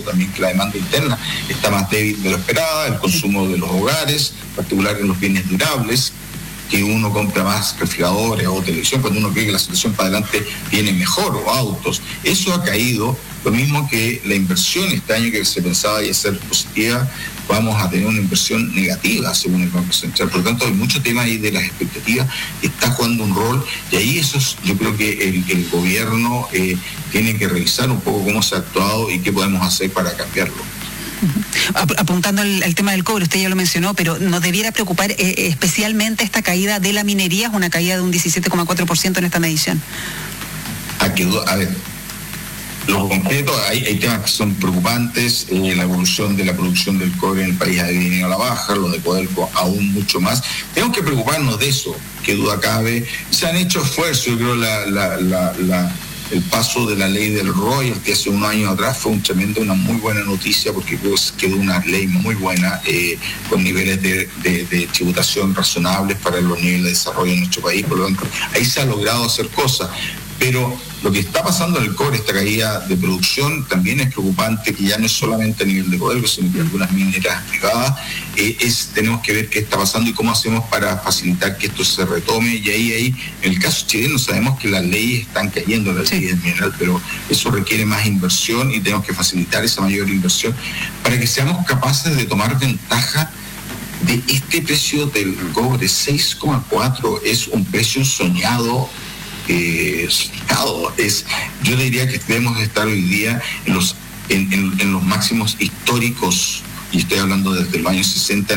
también que la demanda interna está más débil de lo esperada, el consumo de los hogares, en particular en los bienes durables, que uno compra más refrigeradores o televisión cuando uno cree que la situación para adelante viene mejor, o autos. Eso ha caído, lo mismo que la inversión este año, que se pensaba iba a ser positiva, vamos a tener una inversión negativa según el Banco Central. Por lo tanto, hay mucho tema ahí de las expectativas que está jugando un rol, y ahí yo creo que el gobierno tiene que revisar un poco cómo se ha actuado y qué podemos hacer para cambiarlo. Apuntando al tema del cobre, usted ya lo mencionó, pero ¿nos debiera preocupar especialmente esta caída de la minería? Es una caída de un 17,4% en esta medición. A ver, lo concreto, hay temas que son preocupantes, la evolución de la producción del cobre en el país ha venido a la baja, lo de Codelco aún mucho más. Tenemos que preocuparnos de eso, qué duda cabe. Se han hecho esfuerzos, yo creo el paso de la ley del royalty hace unos años atrás fue una muy buena noticia, porque quedó una ley muy buena con niveles de tributación razonables para los niveles de desarrollo en nuestro país. Por lo tanto, ahí se ha logrado hacer cosas. Pero lo que está pasando en el cobre, esta caída de producción, también es preocupante, que ya no es solamente a nivel de Codelco, sino que algunas mineras privadas. Tenemos que ver qué está pasando y cómo hacemos para facilitar que esto se retome. Y ahí, en el caso chileno, sabemos que las leyes están cayendo, las leyes minerales, pero eso requiere más inversión y tenemos que facilitar esa mayor inversión para que seamos capaces de tomar ventaja de este precio del cobre. 6,4 es un precio soñado. Yo diría que debemos estar hoy día en los máximos históricos, y estoy hablando desde los años 60